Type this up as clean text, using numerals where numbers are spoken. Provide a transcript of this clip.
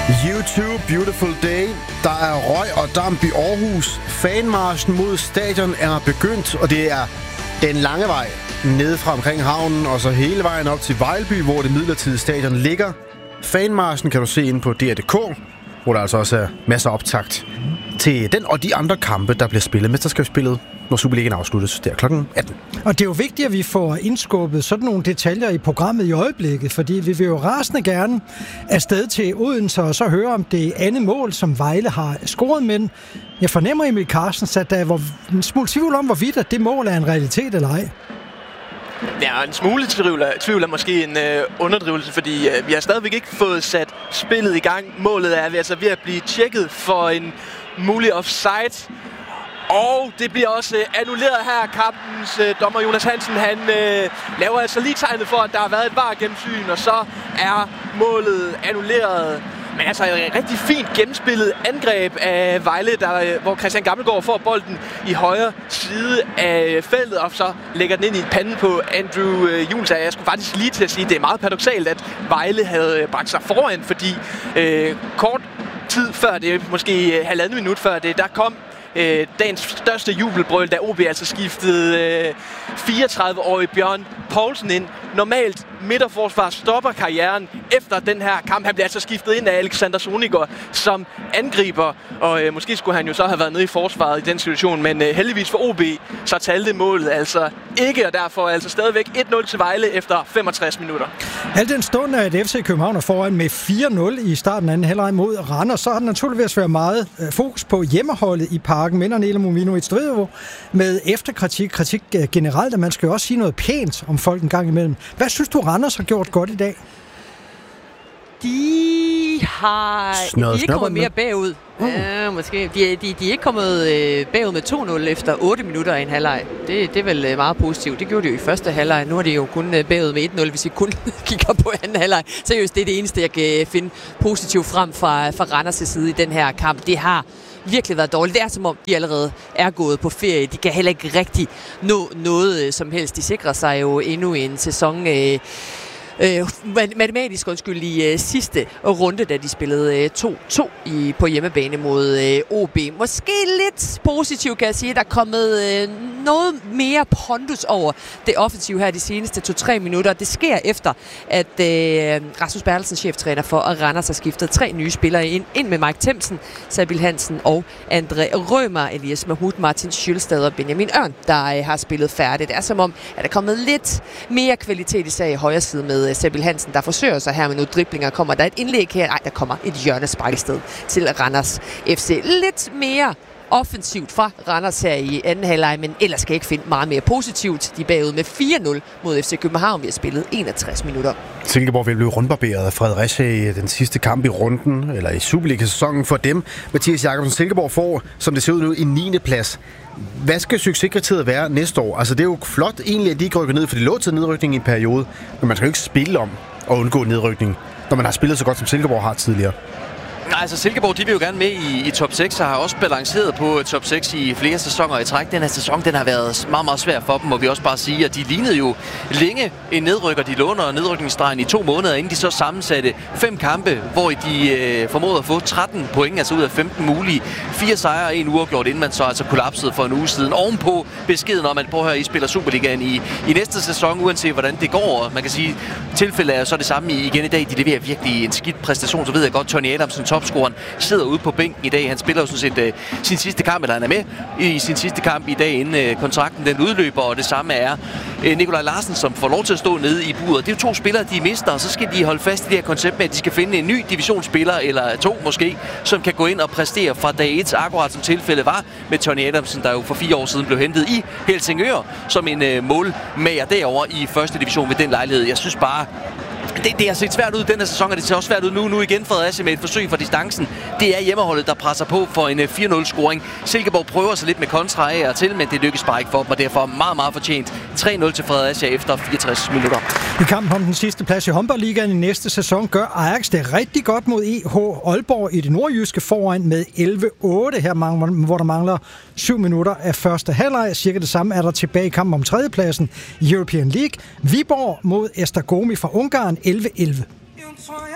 YouTube Beautiful Day. Der er røg og damp i Aarhus. Fanmarchen mod stadion er begyndt, og det er den lange vej nede fra omkring havnen, og så hele vejen op til Vejlby, hvor det midlertidige stadion ligger. Fanmarchen kan du se inde på DR.dk, hvor der altså også er masser af optakt til den og de andre kampe, der bliver spillet. Mesterskabsspillet, når Superligaen afsluttes, der kl. 18. Og det er jo vigtigt, at vi får indskubbet sådan nogle detaljer i programmet i øjeblikket, fordi vi vil jo rasende gerne afsted til Odense og så høre om det andet mål, som Vejle har scoret. Men jeg fornemmer, Emil Carstens, at der er en smule tvivl om, hvorvidt at det mål er en realitet eller ej. Ja, en smule tvivl er måske en underdrivelse, fordi vi har stadigvæk ikke fået sat spillet i gang. Målet er altså ved at blive tjekket for en mulig offside. Og det bliver også annulleret her. Kampens dommer Jonas Hansen, han laver altså lige tegnet for, at der har været et VAR-gennemsyn, og så er målet annulleret. Men altså et rigtig fint gennemspillet angreb af Vejle, hvor Christian Gammelgaard får bolden i højre side af feltet, og så lægger den ind i panden på Andrew Jules. Jeg skulle faktisk lige til at sige, at det er meget paradoksalt, at Vejle havde bragt sig foran, fordi kort tid før det, måske halvandet minut før det, der kom dagens største jubelbrøl, da OB altså skiftede 34-årig Bjørn Poulsen ind. Normalt midterforsvar stopper karrieren efter den her kamp. Han bliver altså skiftet ind af Alexander Sonigård som angriber, og måske skulle han jo så have været nede i forsvaret i den situation, men heldigvis for OB, så talte målet altså ikke, og derfor altså stadigvæk 1-0 til Vejle efter 65 minutter. Al den stund er, at FC København er foran med 4-0 i starten af anden halvleg mod Randers, så har det naturligvis været meget fokus på hjemmeholdet i parken. Men Nela Mominovic Stridevo med efterkritik, kritik generelt, at man skal jo også sige noget pænt om folk en gang imellem. Hvad synes du, Randers har gjort godt i dag? De er ikke kommet mere bagud. Ja, måske. De er ikke kommet bagud med 2-0 efter 8 minutter i en halvleg. Det er vel meget positivt. Det gjorde de jo i første halvleg. Nu er de jo kun bagud med 1-0, hvis vi kun kigger på anden halvleg. Seriøst, det er det eneste, jeg kan finde positivt frem fra Randers' side i den her kamp. Det har virkelig været dårligt. Det er som om, de allerede er gået på ferie. De kan heller ikke rigtig nå noget som helst. De sikrer sig jo endnu en sæson matematisk i sidste runde, da de spillede 2-2 på hjemmebane mod OB. Måske lidt positivt, kan jeg sige. Der er kommet noget mere pondus over det offensive her de seneste 2-3 minutter. Det sker efter, at Rasmus Bertelsen, cheftræner for Randers, har skiftet 3 nye spillere ind med Mike Themsen, Sabil Hansen og André Rømer, Elias Mahmoud, Martin Schølstad og Benjamin Ørn, der har spillet færdigt. Det er som om, at der er kommet lidt mere kvalitet i sag i højre side med Sabil Hansen, der forsøger sig her med nogle driblinger. Kommer der et indlæg her? Nej, der kommer et hjørnespark i stedet til Randers FC. Lidt mere offensivt fra Randers her i anden halvleg, men ellers kan jeg ikke finde meget mere positivt. De er bagud med 4-0 mod FC København. Vi har spillet 61 minutter. Silkeborg vil blive rundbarberet af Fredericia i den sidste kamp i runden, eller i Superliga-sæsonen for dem. Mathias Jakobsen, Silkeborg får, som det ser ud nu, i 9. plads. Hvad skal succeskriteriet være næste år? Altså, det er jo flot egentlig, at de ikke rykker ned, for de lå til nedrykning i en periode, men man skal jo ikke spille om at undgå nedrykning, når man har spillet så godt, som Silkeborg har tidligere. Nej, altså Silkeborg, de vil jo gerne med i top 6, og har også balanceret på top 6 i flere sæsoner i træk. Den her sæson, den har været meget, meget svær for dem, må vi også bare sige, at de lignede jo længe en nedrykker. De låner nedrykningsstregen i 2 måneder, inden de så sammensatte 5 kampe, hvor de formåede at få 13 point, altså ud af 15 mulige. 4 sejre og 1 uafgjort, inden man så altså kollapsede for en uge siden. Ovenpå beskeden om, at prøv at høre, I spiller Superligaen i næste sæson, uanset hvordan det går. Og man kan sige, tilfældet er så det samme igen i dag. De leverer virkelig en skidt præstation, så ved jeg godt, Tony Adamsen, topscoren, sidder ude på bænken i dag. Han spiller jo sådan set sin sidste kamp, eller han er med i sin sidste kamp i dag, inden kontrakten den udløber, og det samme er Nikolaj Larsen, som får lov til at stå nede i buret. Det er jo 2 spillere, de mister, og så skal de holde fast i det her koncept med, at de skal finde en ny divisionsspiller, eller 2 måske, som kan gå ind og præstere fra dag 1, akkurat som tilfældet var med Tony Adamsen, der jo for 4 år siden blev hentet i Helsingør som en målmager derovre i første division ved den lejlighed. Jeg synes bare, det har set svært ud den her sæson, og det ser også svært ud nu igen Fredericia med et forsøg for distancen. Det er hjemmeholdet, der presser på for en 4-0-scoring. Silkeborg prøver sig lidt med kontra af og til, men det lykkes bare ikke for dem, og derfor meget, meget fortjent 3-0 til Fredericia efter 64 minutter. I kampen om den sidste plads i håndboldligaen i næste sæson gør Ajax det rigtig godt mod EH Aalborg i det nordjyske foran med 11-8, her hvor der mangler 7 minutter af første halvleg. Cirka det samme er der tilbage i kampen om tredjepladsen i European League. Viborg mod Esztergomi fra Ungarn 11-11.